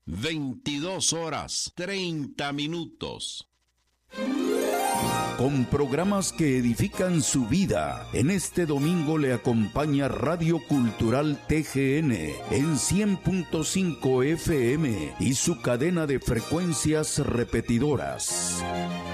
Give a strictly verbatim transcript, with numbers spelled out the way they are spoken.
veintidós horas treinta minutos. Con programas que edifican su vida, en este domingo le acompaña Radio Cultural T G N en cien punto cinco F M y su cadena de frecuencias repetidoras.